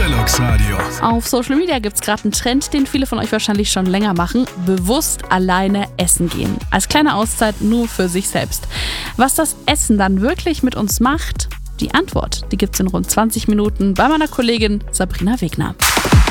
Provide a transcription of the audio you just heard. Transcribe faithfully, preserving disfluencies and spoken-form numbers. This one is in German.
Deluxe Radio. Auf Social Media gibt es gerade einen Trend, den viele von euch wahrscheinlich schon länger machen: bewusst alleine essen gehen. Als kleine Auszeit nur für sich selbst. Was das Essen dann wirklich mit uns macht, die Antwort, die gibt es in rund zwanzig Minuten bei meiner Kollegin Sabrina Wegner.